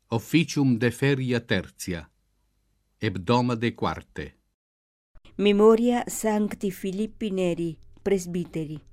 Officium de feria tertia, hebdoma de quarte. Memoria Sancti Filippi Neri, presbiteri.